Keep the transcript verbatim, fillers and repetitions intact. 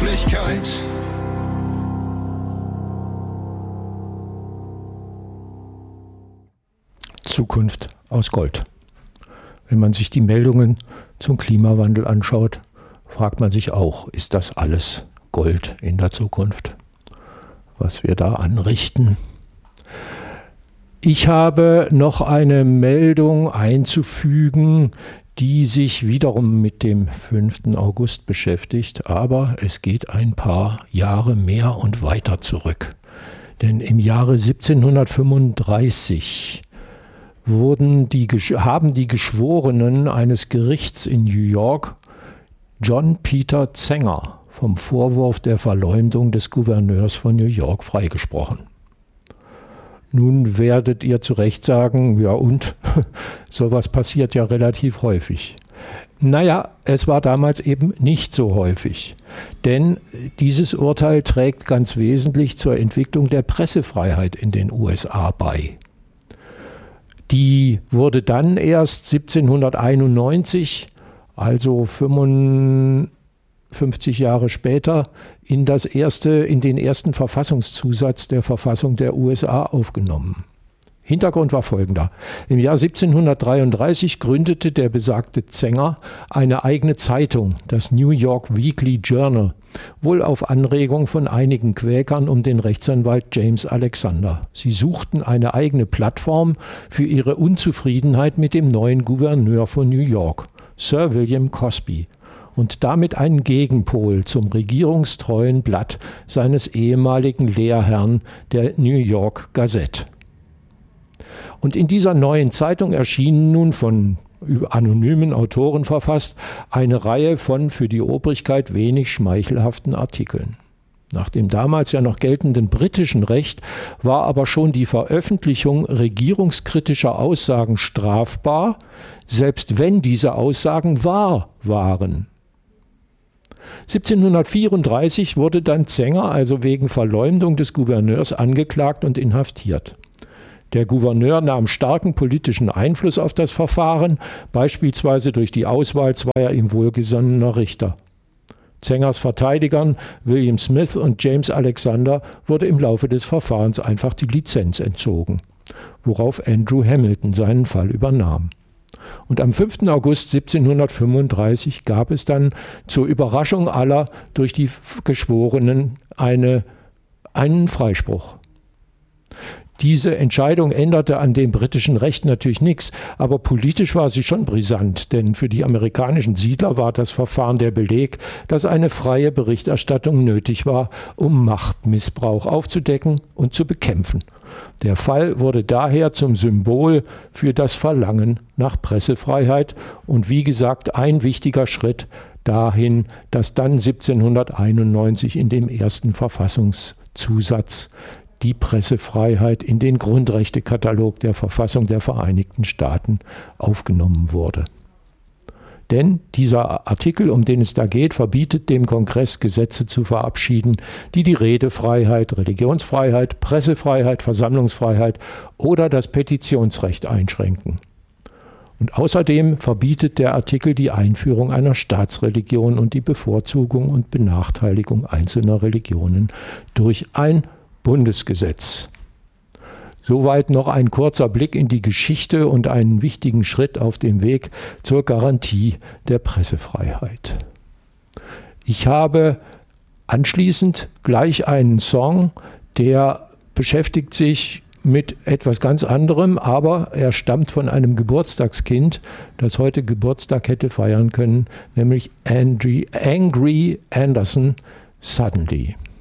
Wirklichkeit. Zukunft aus Gold. Wenn man sich die Meldungen zum Klimawandel anschaut, fragt man sich auch, ist das alles Gold in der Zukunft, was wir da anrichten? Ich habe noch eine Meldung einzufügen, die sich wiederum mit dem fünften August beschäftigt, aber es geht ein paar Jahre mehr und weiter zurück. Denn im Jahre siebzehnhundertfünfunddreißig wurden die, haben die Geschworenen eines Gerichts in New York John Peter Zenger vom Vorwurf der Verleumdung des Gouverneurs von New York freigesprochen. Nun werdet ihr zu Recht sagen, ja und, sowas passiert ja relativ häufig. Naja, es war damals eben nicht so häufig, denn dieses Urteil trägt ganz wesentlich zur Entwicklung der Pressefreiheit in den U S A bei. Die wurde dann erst siebzehnhunderteinundneunzig, also fünfundfünfzig Jahre später, in, das erste, in den ersten Verfassungszusatz der Verfassung der U S A aufgenommen. Hintergrund war folgender. Im Jahr siebzehnhundertdreiunddreißig gründete der besagte Zenger eine eigene Zeitung, das New York Weekly Journal, wohl auf Anregung von einigen Quäkern um den Rechtsanwalt James Alexander. Sie suchten eine eigene Plattform für ihre Unzufriedenheit mit dem neuen Gouverneur von New York, Sir William Cosby, und damit einen Gegenpol zum regierungstreuen Blatt seines ehemaligen Lehrherrn, der New York Gazette. Und in dieser neuen Zeitung erschienen nun von anonymen Autoren verfasst eine Reihe von für die Obrigkeit wenig schmeichelhaften Artikeln. Nach dem damals ja noch geltenden britischen Recht war aber schon die Veröffentlichung regierungskritischer Aussagen strafbar, selbst wenn diese Aussagen wahr waren. siebzehnhundertvierunddreißig wurde dann Zenger also wegen Verleumdung des Gouverneurs angeklagt und inhaftiert. Der Gouverneur nahm starken politischen Einfluss auf das Verfahren, beispielsweise durch die Auswahl zweier ihm wohlgesonnener Richter. Zengers Verteidigern William Smith und James Alexander wurde im Laufe des Verfahrens einfach die Lizenz entzogen, worauf Andrew Hamilton seinen Fall übernahm. Und am fünften August siebzehnhundertfünfunddreißig gab es dann zur Überraschung aller durch die Geschworenen eine, einen Freispruch. Diese Entscheidung änderte an dem britischen Recht natürlich nichts, aber politisch war sie schon brisant, denn für die amerikanischen Siedler war das Verfahren der Beleg, dass eine freie Berichterstattung nötig war, um Machtmissbrauch aufzudecken und zu bekämpfen. Der Fall wurde daher zum Symbol für das Verlangen nach Pressefreiheit und wie gesagt ein wichtiger Schritt dahin, dass dann siebzehnhunderteinundneunzig in dem ersten Verfassungszusatz die Pressefreiheit in den Grundrechtekatalog der Verfassung der Vereinigten Staaten aufgenommen wurde. Denn dieser Artikel, um den es da geht, verbietet dem Kongress Gesetze zu verabschieden, die die Redefreiheit, Religionsfreiheit, Pressefreiheit, Versammlungsfreiheit oder das Petitionsrecht einschränken. Und außerdem verbietet der Artikel die Einführung einer Staatsreligion und die Bevorzugung und Benachteiligung einzelner Religionen durch ein Bundesgesetz. Soweit noch ein kurzer Blick in die Geschichte und einen wichtigen Schritt auf dem Weg zur Garantie der Pressefreiheit. Ich habe anschließend gleich einen Song, der beschäftigt sich mit etwas ganz anderem, aber er stammt von einem Geburtstagskind, das heute Geburtstag hätte feiern können, nämlich Angry, Angry Anderson, Suddenly.